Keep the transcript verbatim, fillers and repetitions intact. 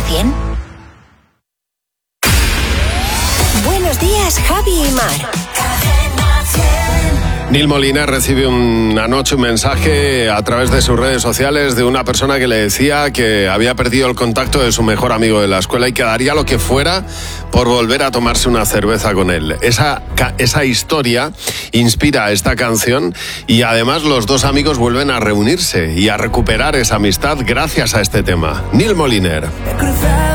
cien? Buenos días, Javi y Mar. Nil Moliner recibe una noche un mensaje a través de sus redes sociales de una persona que le decía que había perdido el contacto de su mejor amigo de la escuela y que daría lo que fuera por volver a tomarse una cerveza con él. Esa, esa historia inspira esta canción y además los dos amigos vuelven a reunirse y a recuperar esa amistad gracias a este tema. Nil Moliner.